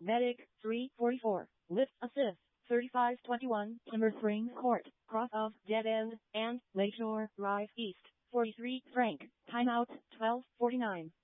Medic 344. Lift Assist 3521. Timber Springs Court. Cross of Dead End and Lakeshore Drive East. 43 Frank. Timeout 12:49.